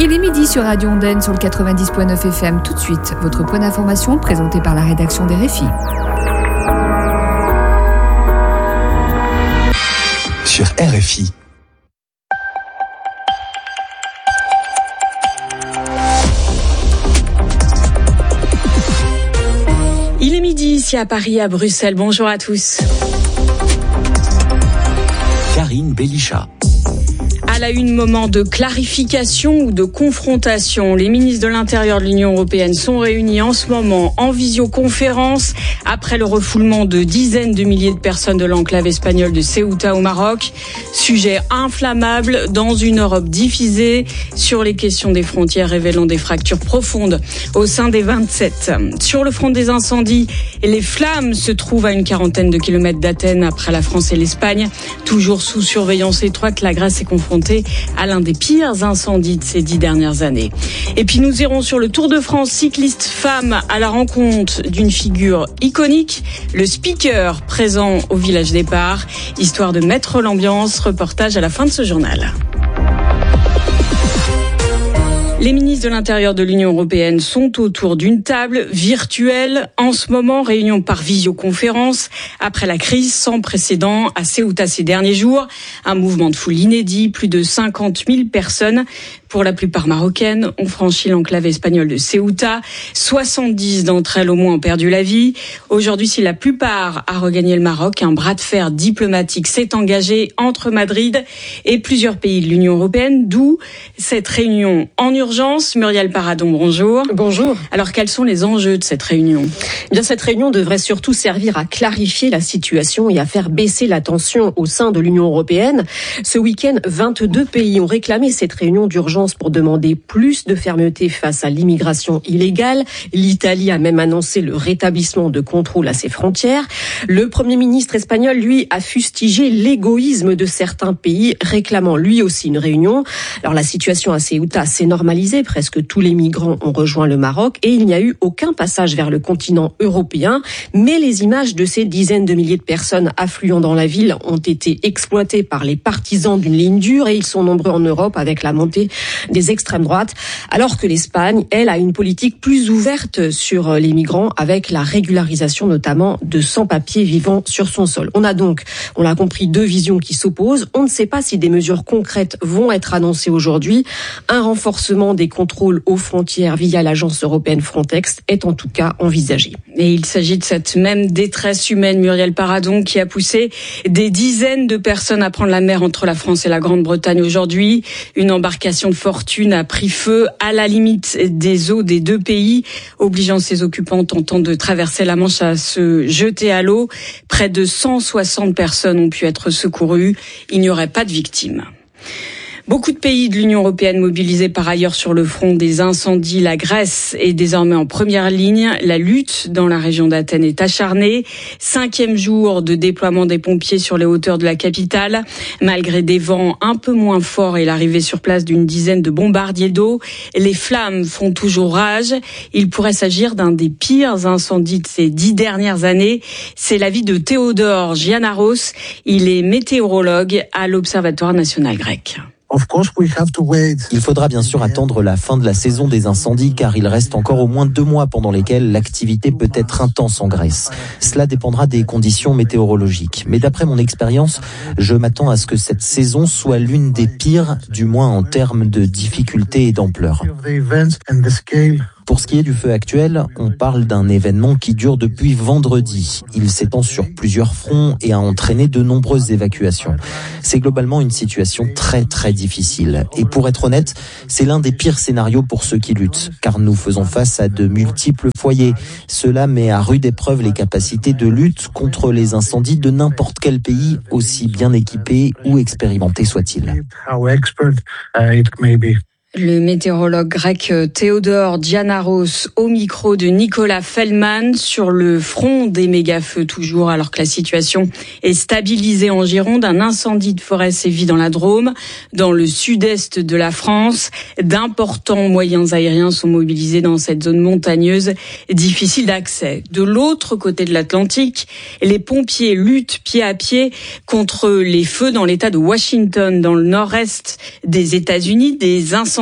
Il est midi sur Radio Ondaine sur le 90.9 FM. Tout de suite, votre point d'information présenté par la rédaction des RFI. Sur RFI. Il est midi ici à Paris, à Bruxelles. Bonjour à tous. Karine Belichat. À la une, moment de clarification ou de confrontation. Les ministres de l'Intérieur de l'Union européenne sont réunis en ce moment en visioconférence après le refoulement de dizaines de milliers de personnes de l'enclave espagnole de Ceuta au Maroc. Sujet inflammable dans une Europe divisée sur les questions des frontières, révélant des fractures profondes au sein des 27. Sur le front des incendies, les flammes se trouvent à une quarantaine de kilomètres d'Athènes après la France et l'Espagne. Toujours sous surveillance étroite, la Grèce est confrontée à l'un des pires incendies de ces 10 dernières années. Et puis nous irons sur le Tour de France cycliste femme à la rencontre d'une figure iconique, le speaker présent au village départ, histoire de mettre l'ambiance. Reportage à la fin de ce journal. Les ministres de l'Intérieur de l'Union européenne sont autour d'une table virtuelle. En ce moment, réunion par visioconférence après la crise sans précédent à Ceuta ces derniers jours. Un mouvement de foule inédit, plus de 50 000 personnes, pour la plupart marocaines, ont franchi l'enclave espagnole de Ceuta. 70 d'entre elles au moins ont perdu la vie. Aujourd'hui, si la plupart a regagné le Maroc, un bras de fer diplomatique s'est engagé entre Madrid et plusieurs pays de l'Union européenne, d'où cette réunion en urgence. Muriel Paradon, bonjour. Bonjour. Alors, quels sont les enjeux de cette réunion ? Eh bien, cette réunion devrait surtout servir à clarifier la situation et à faire baisser la tension au sein de l'Union européenne. Ce week-end, 22 pays ont réclamé cette réunion d'urgence pour demander plus de fermeté face à l'immigration illégale. L'Italie a même annoncé le rétablissement de contrôle à ses frontières. Le Premier ministre espagnol, lui, a fustigé l'égoïsme de certains pays, réclamant lui aussi une réunion. Alors la situation à Ceuta s'est normalisée, presque tous les migrants ont rejoint le Maroc et il n'y a eu aucun passage vers le continent européen. Mais les images de ces dizaines de milliers de personnes affluant dans la ville ont été exploitées par les partisans d'une ligne dure et ils sont nombreux en Europe avec la montée des extrêmes droites, alors que l'Espagne, elle, a une politique plus ouverte sur les migrants avec la régularisation notamment de sans-papiers vivant sur son sol. On a donc, on l'a compris, deux visions qui s'opposent. On ne sait pas si des mesures concrètes vont être annoncées aujourd'hui. Un renforcement des contrôles aux frontières via l'agence européenne Frontex est en tout cas envisagé. Et il s'agit de cette même détresse humaine, Muriel Paradon, qui a poussé des dizaines de personnes à prendre la mer entre la France et la Grande-Bretagne aujourd'hui. Une embarcation de fortune a pris feu à la limite des eaux des deux pays, obligeant ses occupants tentant de traverser la Manche à se jeter à l'eau. Près de 160 personnes ont pu être secourues. Il n'y aurait pas de victimes. Beaucoup de pays de l'Union européenne mobilisés par ailleurs sur le front des incendies. La Grèce est désormais en première ligne. La lutte dans la région d'Athènes est acharnée. 5e jour de déploiement des pompiers sur les hauteurs de la capitale. Malgré des vents un peu moins forts et l'arrivée sur place d'une dizaine de bombardiers d'eau, les flammes font toujours rage. Il pourrait s'agir d'un des pires incendies de ces 10 dernières années. C'est l'avis de Théodore Giannaros. Il est météorologue à l'Observatoire national grec. Il faudra bien sûr attendre la fin de la saison des incendies car il reste encore au moins 2 mois pendant lesquels l'activité peut être intense en Grèce. Cela dépendra des conditions météorologiques. Mais d'après mon expérience, je m'attends à ce que cette saison soit l'une des pires, du moins en termes de difficulté et d'ampleur. Pour ce qui est du feu actuel, on parle d'un événement qui dure depuis vendredi. Il s'étend sur plusieurs fronts et a entraîné de nombreuses évacuations. C'est globalement une situation très très difficile. Et pour être honnête, c'est l'un des pires scénarios pour ceux qui luttent, car nous faisons face à de multiples foyers. Cela met à rude épreuve les capacités de lutte contre les incendies de n'importe quel pays, aussi bien équipé ou expérimenté soit-il. Le météorologue grec Théodore Giannaros au micro de Nicolas Feldman sur le front des méga-feux toujours, alors que la situation est stabilisée en Gironde. Un incendie de forêt sévit dans la Drôme, dans le sud-est de la France. D'importants moyens aériens sont mobilisés dans cette zone montagneuse difficile d'accès. De l'autre côté de l'Atlantique, les pompiers luttent pied à pied contre les feux dans l'État de Washington, dans le nord-est des États-Unis. Des incendies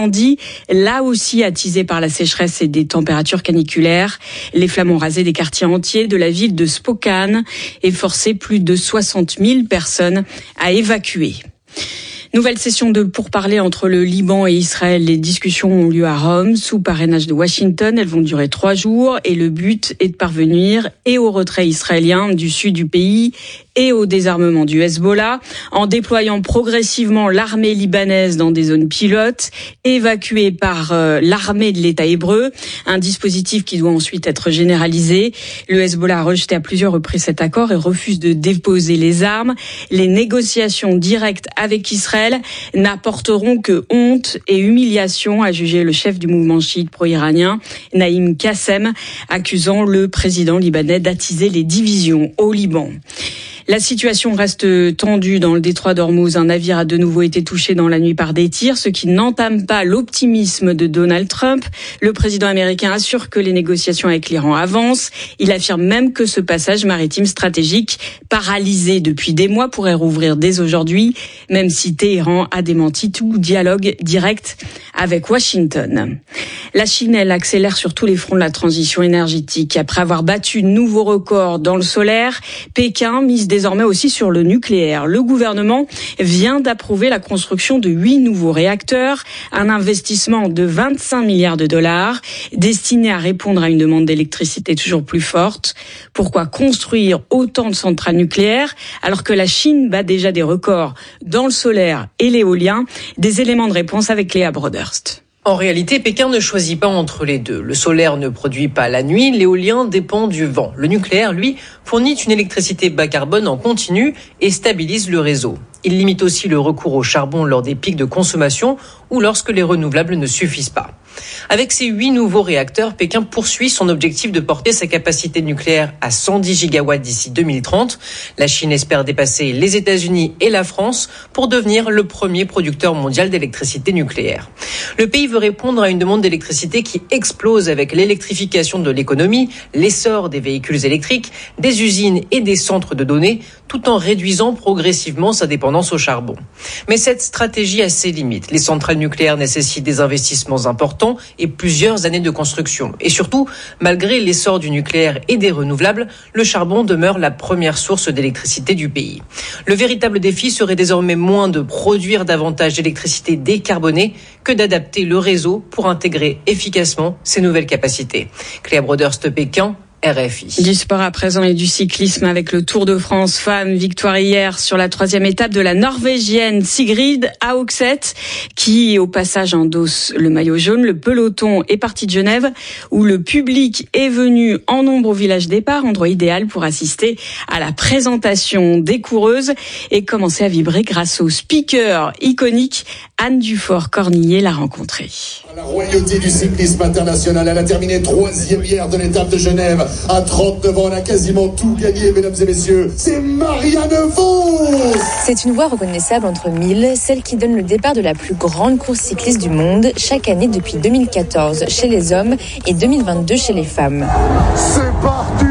incendie, là aussi attisé par la sécheresse et des températures caniculaires. Les flammes ont rasé des quartiers entiers de la ville de Spokane et forcé plus de 60 000 personnes à évacuer. Nouvelle session de pourparlers entre le Liban et Israël. Les discussions ont lieu à Rome, sous parrainage de Washington. Elles vont durer 3 jours et le but est de parvenir et au retrait israélien du sud du pays et au désarmement du Hezbollah, en déployant progressivement l'armée libanaise dans des zones pilotes, évacuée par l'armée de l'État hébreu, un dispositif qui doit ensuite être généralisé. Le Hezbollah a rejeté à plusieurs reprises cet accord et refuse de déposer les armes. Les négociations directes avec Israël n'apporteront que honte et humiliation, a jugé le chef du mouvement chiite pro-iranien, Naïm Qassem, accusant le président libanais d'attiser les divisions au Liban. La situation reste tendue dans le détroit d'Ormuz. Un navire a de nouveau été touché dans la nuit par des tirs, ce qui n'entame pas l'optimisme de Donald Trump. Le président américain assure que les négociations avec l'Iran avancent. Il affirme même que ce passage maritime stratégique, paralysé depuis des mois, pourrait rouvrir dès aujourd'hui, même si Téhéran a démenti tout dialogue direct avec Washington. La Chine, elle accélère sur tous les fronts de la transition énergétique. Après avoir battu de nouveaux records dans le solaire, Pékin mise désormais aussi sur le nucléaire. Le gouvernement vient d'approuver la construction de 8 nouveaux réacteurs, un investissement de 25 milliards de dollars destiné à répondre à une demande d'électricité toujours plus forte. Pourquoi construire autant de centrales nucléaires alors que la Chine bat déjà des records dans le solaire et l'éolien? Des éléments de réponse avec Léa Broderst. En réalité, Pékin ne choisit pas entre les deux. Le solaire ne produit pas la nuit, l'éolien dépend du vent. Le nucléaire, lui, fournit une électricité bas carbone en continu et stabilise le réseau. Il limite aussi le recours au charbon lors des pics de consommation ou lorsque les renouvelables ne suffisent pas. Avec ces 8 nouveaux réacteurs, Pékin poursuit son objectif de porter sa capacité nucléaire à 110 gigawatts d'ici 2030. La Chine espère dépasser les États-Unis et la France pour devenir le premier producteur mondial d'électricité nucléaire. Le pays veut répondre à une demande d'électricité qui explose avec l'électrification de l'économie, l'essor des véhicules électriques, des usines et des centres de données, tout en réduisant progressivement sa dépendance au charbon. Mais cette stratégie a ses limites. Les centrales nucléaires nécessitent des investissements importants et plusieurs années de construction. Et surtout, malgré l'essor du nucléaire et des renouvelables, le charbon demeure la première source d'électricité du pays. Le véritable défi serait désormais moins de produire davantage d'électricité décarbonée que d'adapter le réseau pour intégrer efficacement ces nouvelles capacités. Léa Broderst, Pékin, RFI. Du sport à présent et du cyclisme avec le Tour de France femmes. Victoire hier sur la 3e étape de la Norvégienne Sigrid Haugset qui au passage endosse le maillot jaune. Le peloton est parti de Genève où le public est venu en nombre au village départ, endroit idéal pour assister à la présentation des coureuses et commencer à vibrer grâce au speaker iconique. Anne Dufort-Cornillet l'a rencontrée. La royauté du cyclisme international, elle a terminé 3e hier de l'étape de Genève. À 39 ans, elle a quasiment tout gagné, mesdames et messieurs. C'est Marianne Vos. C'est une voix reconnaissable entre mille, celle qui donne le départ de la plus grande course cycliste du monde, chaque année depuis 2014 chez les hommes et 2022 chez les femmes. C'est parti!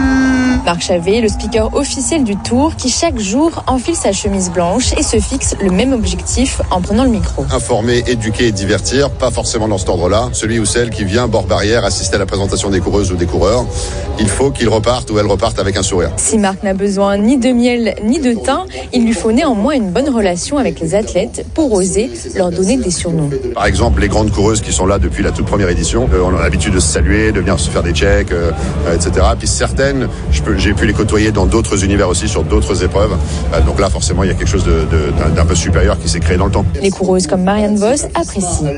Marc Chavet, le speaker officiel du Tour, qui chaque jour enfile sa chemise blanche et se fixe le même objectif en prenant le micro. Informer, éduquer et divertir, pas forcément dans cet ordre-là. Celui ou celle qui vient bord barrière assister à la présentation des coureuses ou des coureurs, il faut qu'il reparte ou elle reparte avec un sourire. Si Marc n'a besoin ni de miel ni de thym, il lui faut néanmoins une bonne relation avec les athlètes pour oser leur donner des surnoms. Par exemple, les grandes coureuses qui sont là depuis la toute première édition, on a l'habitude de se saluer, de venir se faire des checks, etc. Puis certaines, j'ai pu les côtoyer dans d'autres univers aussi, sur d'autres épreuves. Donc là, forcément, il y a quelque chose d'un peu supérieur qui s'est créé dans le temps. Les coureuses comme Marianne Vos apprécient.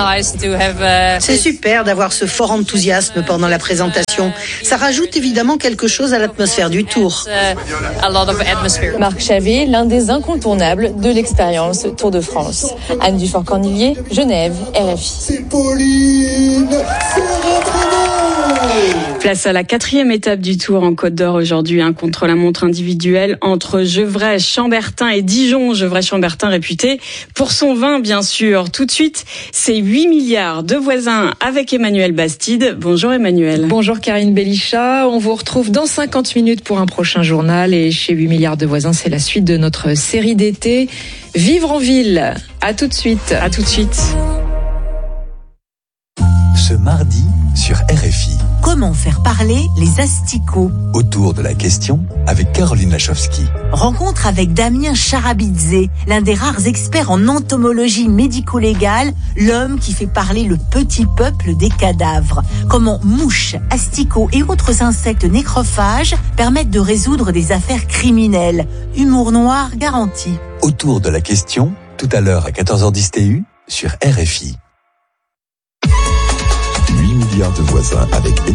C'est super d'avoir ce fort enthousiasme pendant la présentation. Ça rajoute évidemment quelque chose à l'atmosphère du Tour. Marc Chavet, l'un des incontournables de l'expérience Tour de France. Anne Dufort-Cornillet, Genève, RFI. C'est Pauline. C'est Place à la 4e étape du Tour en Côte d'Or aujourd'hui, un contre-la-montre individuel entre Gevrey, Chambertin et Dijon. Gevrey, Chambertin réputé pour son vin, bien sûr. Tout de suite, c'est 8 milliards de voisins avec Emmanuel Bastide. Bonjour Emmanuel. Bonjour Karine Bellichat. On vous retrouve dans 50 minutes pour un prochain journal. Et chez 8 milliards de voisins, c'est la suite de notre série d'été. Vivre en ville. À tout de suite. À tout de suite. mardi sur RFI. Comment faire parler les asticots? Autour de la question avec Caroline Lachowski. Rencontre avec Damien Charabidze, l'un des rares experts en entomologie médico-légale, l'homme qui fait parler le petit peuple des cadavres. Comment mouches, asticots et autres insectes nécrophages permettent de résoudre des affaires criminelles. Humour noir garanti. Autour de la question, tout à l'heure à 14h10 TU sur RFI. 8 milliards de voisins avec